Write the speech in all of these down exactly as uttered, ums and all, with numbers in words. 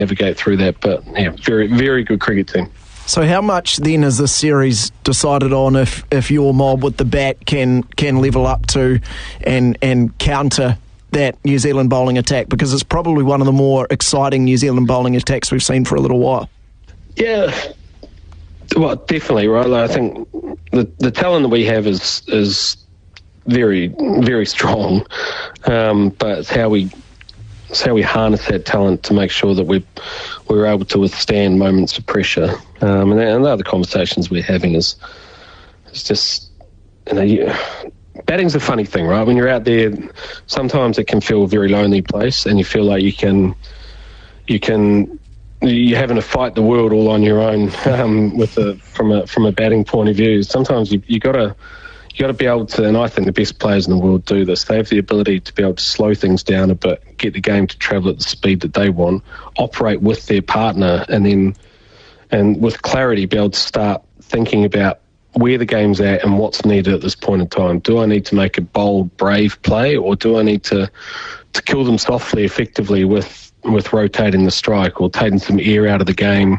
navigate through that. But yeah, very, very good cricket team. So how much then is this series decided on if, if your mob with the bat can can level up to and and counter that New Zealand bowling attack? Because it's probably one of the more exciting New Zealand bowling attacks we've seen for a little while. Yeah, well, definitely, right? Like, I think the the talent that we have is is very, very strong, um, but it's how we it's how we harness that talent to make sure that we we're able to withstand moments of pressure. Um, and, and the other conversations we're having is it's just, you know, you, batting's a funny thing, right? When you're out there, sometimes it can feel a very lonely place, and you feel like you can you can. You're having to fight the world all on your own um, with a, from a from a batting point of view. Sometimes you you gotta you gotta be able to, and I think the best players in the world do this. They have the ability to be able to slow things down a bit, get the game to travel at the speed that they want, operate with their partner, and then and with clarity be able to start thinking about where the game's at and what's needed at this point in time. Do I need to make a bold, brave play, or do I need to to kill them softly, effectively with with rotating the strike or taking some air out of the game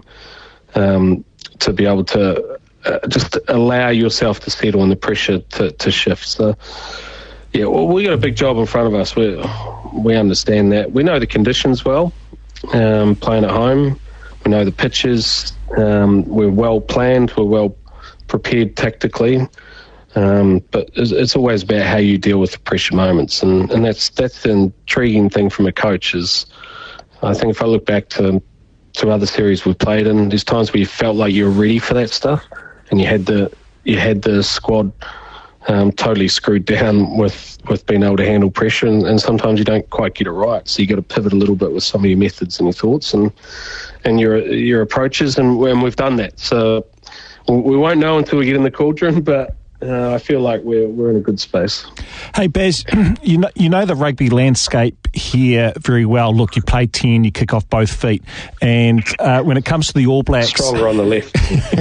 um, to be able to uh, just allow yourself to settle and the pressure to, to shift. So, yeah, well, we got a big job in front of us. We we understand that. We know the conditions well, um, playing at home. We know the pitches. Um, we're well planned. We're well prepared tactically. Um, but it's, it's always about how you deal with the pressure moments, and, and that's that's the intriguing thing from a coach is, I think if I look back to to other series we've played in, there's times where you felt like you were ready for that stuff, and you had the you had the squad um, totally screwed down with, with being able to handle pressure, and, and sometimes you don't quite get it right. So you got to pivot a little bit with some of your methods and your thoughts and and your your approaches, and, and we've done that. So we won't know until we get in the cauldron, but Uh, I feel like we're we're in a good space. Hey, Baz, you know you know the rugby landscape here very well. Look, you play ten, you kick off both feet, and uh, when it comes to the All Blacks, stronger on the left,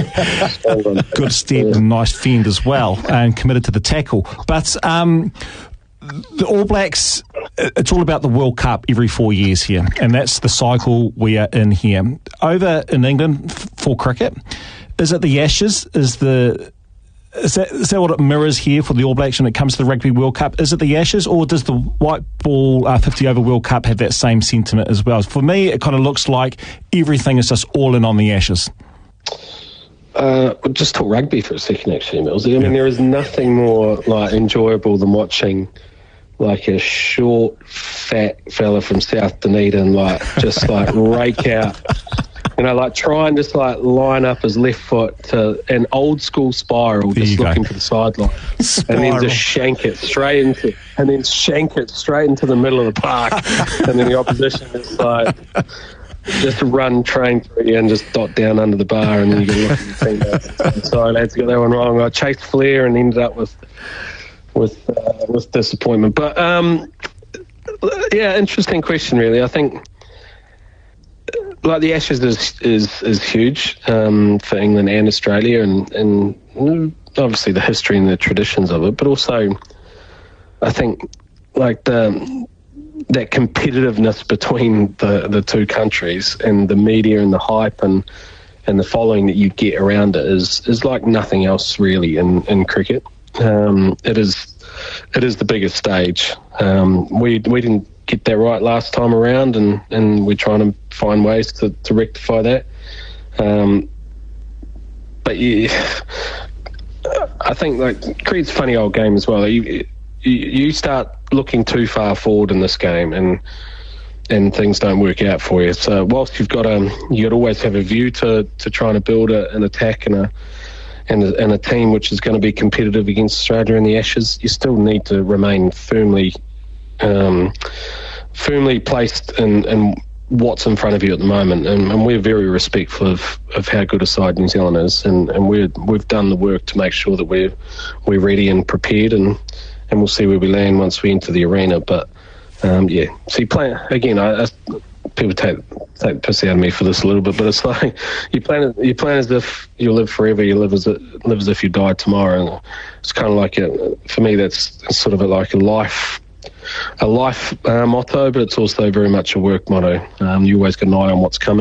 on. good step yeah. and nice fend as well, and committed to the tackle. But um, the All Blacks, it's all about the World Cup every four years here, and that's the cycle we are in here. Over in England for cricket, is it the Ashes? Is the Is that, is that what it mirrors here for the All Blacks when it comes to the Rugby World Cup? Is it the Ashes, or does the White Ball uh, fifty over World Cup have that same sentiment as well? For me, it kind of looks like everything is just all in on the Ashes. Uh, we'll just talk rugby for a second, actually, Mills. I mean, yeah. there is nothing more like enjoyable than watching like a short, fat fella from South Dunedin, like just like rake out. You know, like try and just like line up his left foot to an old school spiral, there just looking for the sideline, and then just shank it straight into, and then shank it straight into the middle of the park, and then the opposition is like just run train through you and just dot down under the bar, and then you get look at the sorry lads, got that one wrong. I chased Flair and ended up with with uh, with disappointment. But um, yeah, interesting question, really. I think. Like the Ashes is is, is huge um, for England and Australia, and, and obviously the history and the traditions of it, but also I think like the that competitiveness between the, the two countries and the media and the hype and and the following that you get around it is is like nothing else really in, in cricket. Um, it is it is the biggest stage. Um, we we didn't get that right last time around, and, and we're trying to find ways to, to rectify that. Um, but yeah, I think like cricket's a funny old game as well. You, you you start looking too far forward in this game, and and things don't work out for you. So whilst you've got um you got to always have a view to, to trying to build a, an attack and a and a, and a team which is going to be competitive against Australia in the Ashes, you still need to remain firmly. Um, firmly placed in, in what's in front of you at the moment, and, and we're very respectful of, of how good a side New Zealand is, and, and we're, we've done the work to make sure that we're we're ready and prepared, and, and we'll see where we land once we enter the arena. But um, yeah, so you play again. I, I, people take take the piss out of me for this a little bit, but it's like you plan you plan as if you live forever. You live as a, live as if you die tomorrow, and it's kind of like a, for me that's sort of a, like a life. a life uh, motto, but it's also very much a work motto. Um, you always got an eye on what's coming.